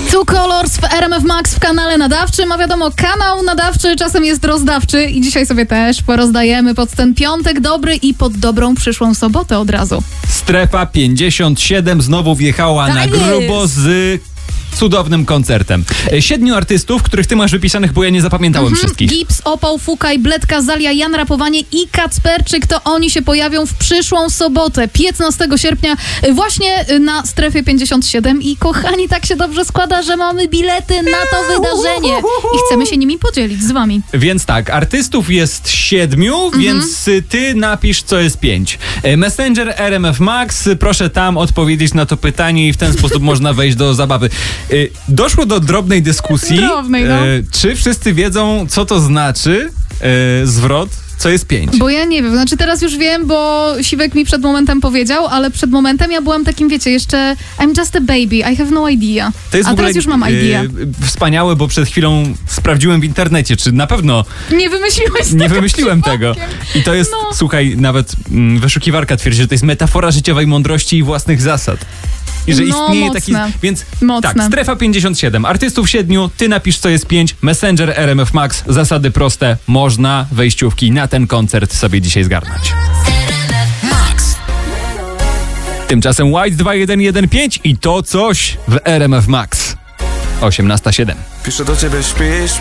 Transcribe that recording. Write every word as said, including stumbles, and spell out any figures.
Two Colors w R M F Max w kanale nadawczym, a wiadomo, kanał nadawczy czasem jest rozdawczy i dzisiaj sobie też porozdajemy pod ten piątek dobry i pod dobrą przyszłą sobotę od razu. Strefa pięćdziesiąt siedem znowu wjechała Tak na grubo jest. z cudownym koncertem. Siedmiu artystów, których ty masz wypisanych, bo ja nie zapamiętałem Mhm. wszystkich. Gips, Opał, Fukaj, Bledka, Zalia, Jan Rapowanie i Kacperczyk, to oni się pojawią w przyszłą sobotę, piętnastego sierpnia, właśnie na Strefie pięćdziesiąt siedem i kochani, tak się dobrze składa, że mamy bilety na to wydarzenie i chcemy się nimi podzielić z wami. Więc tak, artystów jest siedmiu, Mhm. więc y, ty napisz, co jest pięć. E, Messenger R M F Max, y, proszę tam odpowiedzieć na to pytanie i w ten sposób można wejść do zabawy. Y, Doszło do drobnej dyskusji, Drobnej, no. y, czy wszyscy wiedzą, co to znaczy y, zwrot, co jest pięć. Bo ja nie wiem, znaczy teraz już wiem, bo Siwek mi przed momentem powiedział, ale przed momentem ja byłam takim, wiecie, jeszcze I'm just a baby, I have no idea. To jest A w ogóle, teraz już mam idea. y, wspaniałe, bo przed chwilą sprawdziłem w internecie, czy na pewno Nie wymyśliłeś nie tego wymyśliłem tego. przypadkiem. I to jest, No. słuchaj, nawet mm, wyszukiwarka twierdzi, że to jest metafora życiowej mądrości i własnych zasad. I że No, istnieje mocne. taki... Więc Mocne. tak, Strefa pięćdziesiąt siedem, artystów siedmiu, ty napisz, co jest pięć, Messenger R M F Max, zasady proste, można wejściówki na ten koncert sobie dzisiaj zgarnąć. Tymczasem White dwa jeden jeden pięć i to coś w R M F Max. osiemnasta siedem. Piszę do ciebie, śpisz.